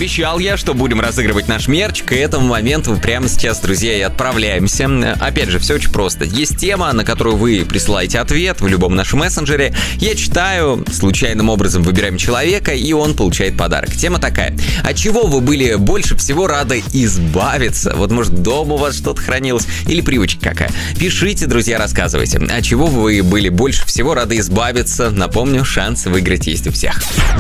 Обещал я, что будем разыгрывать наш мерч. К этому моменту прямо сейчас, друзья, и отправляемся. Опять же, все очень просто. Есть тема, на которую вы присылаете ответ в любом нашем мессенджере. Я читаю, случайным образом выбираем человека, и он получает подарок. Тема такая. От чего вы были больше всего рады избавиться? Вот, может, дома у вас что-то хранилось? Или привычка какая? Пишите, друзья, рассказывайте. От чего вы были больше всего рады избавиться? Напомню, шанс выиграть есть у всех.